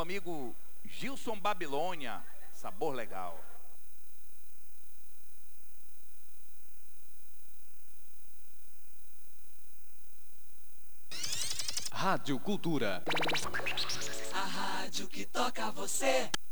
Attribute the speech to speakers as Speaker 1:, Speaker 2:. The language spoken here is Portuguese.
Speaker 1: amigo Gilson Babilônia, Sabor Legal.
Speaker 2: Rádio Cultura.
Speaker 3: A rádio que toca você.